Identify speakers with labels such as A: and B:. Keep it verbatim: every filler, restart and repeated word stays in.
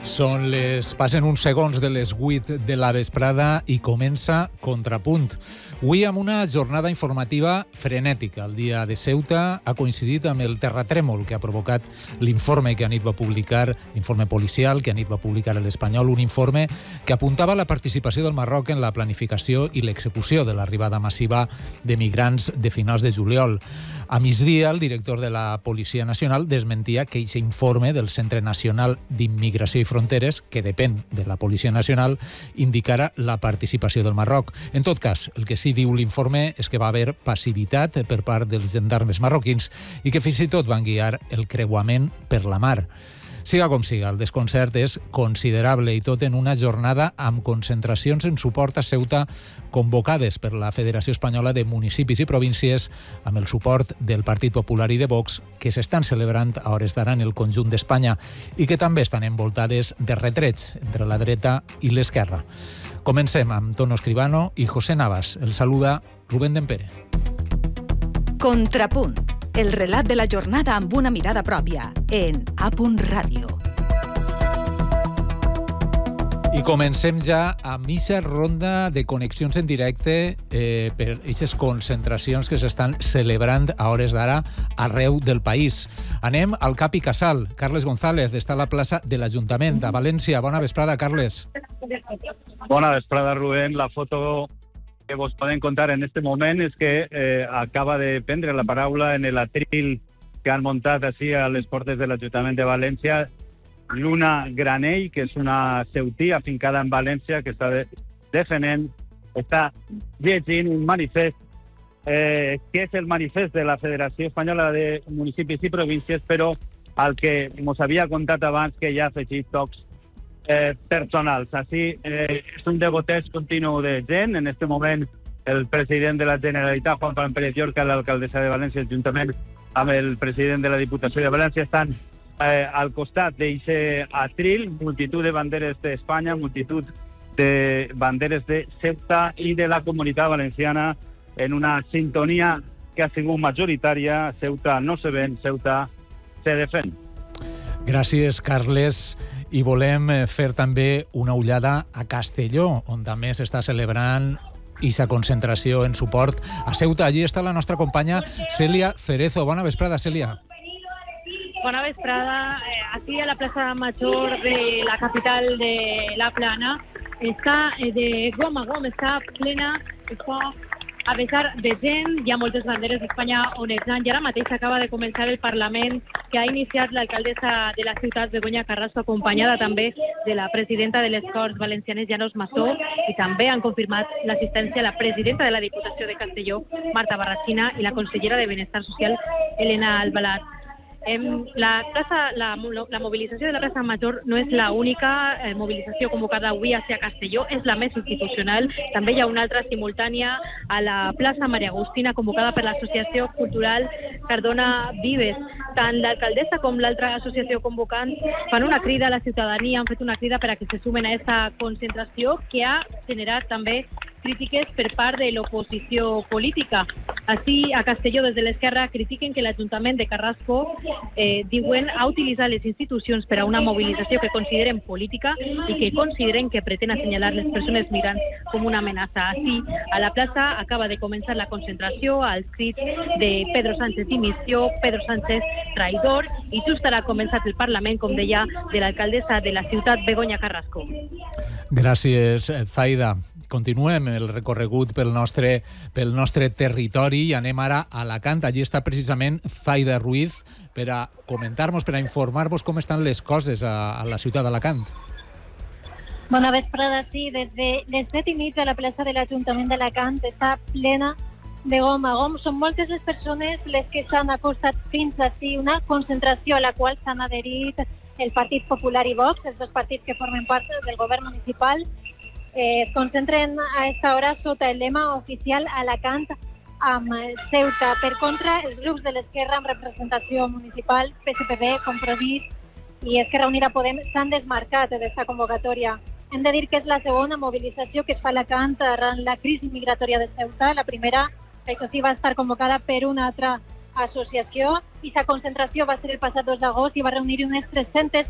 A: Són les... Passen uns segons de les vuit de la vesprada i comença Contrapunt. Avui amb una jornada informativa frenètica. El dia de Ceuta ha coincidit amb el terratrèmol que ha provocat l'informe que anit va publicar, l'informe policial que anit va publicar l'Espanyol, un informe que apuntava la participació del Marroc en la planificació i l'execució de l'arribada massiva de migrants de finals de juliol. A migdia, el director de la Policia Nacional desmentia que aquest informe del Centre Nacional d'Immigració i Fronteres, que depèn de la Policia Nacional, indicara la participació del Marroc. En tot cas, el que sí diu l'informe és que va haver passivitat per part dels gendarmes marroquins i que fins i tot van guiar el creuament per la mar. Siga com siga, el desconcert és considerable i tot en una jornada amb concentracions en suport a Ceuta convocades per la Federació Espanyola de Municipis i Províncies amb el suport del Partit Popular i de Vox que s'estan celebrant a hores d'ara en el conjunt d'Espanya i que també estan envoltades de retrets entre la dreta i l'esquerra. Comencem amb Tono Escribano i José Navas. El saluda Rubén Dempere.
B: Contrapunt. El relat de la jornada amb una mirada pròpia en A Punt Ràdio.
A: I comencem ja amb aquesta ronda de connexions en directe eh, per aquestes concentracions que s'estan celebrant a hores d'ara arreu del país. Anem al cap i casal. Carles González està a la plaça de l'Ajuntament a València. Bona vesprada, Carles.
C: Bona vesprada, Rubén. La foto que vos podem contar en este moment és que eh, acaba de prendre la paraula en l'atril que han muntat així a les portes de l'Ajuntament de València Luna Granell, que és una ceutí afincada en València, que està de, defenent, està llegint un manifest eh, que és el manifest de la Federació Espanyola de Municipis i Províncies, però al que mos havia contat abans que ja ha afegit tocs Eh, personals. Així, eh, és un degoteig continu de gent. En aquest moment, el president de la Generalitat, Juan Pablo Pérez Llorca, l'alcaldessa de València, juntament amb el president de la Diputació de València, estan eh, al costat d'aquest atril, multitud de banderes d'Espanya, multitud de banderes de Ceuta i de la Comunitat Valenciana en una sintonia que ha sigut majoritària. Ceuta no se ven, Ceuta se defèn.
A: Gràcies, Carles. I volem fer també una ullada a Castelló, on també s'està celebrant aquesta concentració en suport a Ceuta. Allí està la nostra companya Cèlia Cerezo. Bona vesprada, Cèlia.
D: Bona vesprada. Aquí a la plaça Major de la capital de La Plana està de gom a gom, està plena, està a pesar de gent. Hi ha moltes banderes d'Espanya onejant i ara mateix acaba de començar el Parlament que ha iniciat l'alcaldessa de la ciutat, Begoña Carrasco, acompanyada també de la presidenta de les Corts Valencianes, Llanos Massó, i també han confirmat l'assistència la presidenta de la Diputació de Castelló, Marta Barrachina, i la consellera de Benestar Social, Elena Albalat. La, plaça, la, la mobilització de la plaça Major no és l'única eh, mobilització convocada avui hacia Castelló, és la més institucional. També hi ha una altra simultània a la plaça Maria Agustina, convocada per l'Associació Cultural Cardona Vives. Tant l'alcaldessa com l'altra associació convocant fan una crida a la ciutadania, han fet una crida per a que se sumen a aquesta concentració que ha generat també crítiques per part de l'oposició política. Així, a Castelló, des de l'esquerra, critiquen que l'Ajuntament de Carrasco, eh, diuen, ha utilitzat les institucions per a una mobilització que consideren política i que consideren que pretén assenyalar les persones migrants com una amenaça. Així, a la plaça acaba de començar la concentració als crits de Pedro Sánchez dimissió, Pedro Sánchez traïdor, i just ara ha començat el Parlament, com deia, de l'alcaldessa de la ciutat, Begoña Carrasco.
A: Gràcies, Zaida. Continuem el recorregut pel nostre, pel nostre territori i anem ara a Alacant. Allí està precisament Zaida Ruiz per a comentar-nos, per a informar-vos com estan les coses a, a la ciutat d'Alacant.
E: Bona vesprada, sí. Des de les set i mig a la plaça de l'Ajuntament d'Alacant està plena de gom a gom. Són moltes les persones les que s'han acostat fins aquí, una concentració a la qual s'han adherit el Partit Popular i Vox, els dos partits que formen part del govern municipal. Eh, es concentren a aquesta hora sota el lema oficial Alacant amb Ceuta. Per contra, els grups de l'esquerra amb representació municipal, P S P B, Compromís i Esquerra Unida Podem s'han desmarcat d'aquesta convocatòria. Hem de dir que és la segona mobilització que es fa a Alacant arran la crisi migratòria de Ceuta. La primera, això sí, va estar convocada per una altra associació i la concentració va ser el passat dos d'agost i va reunir unes tres-centes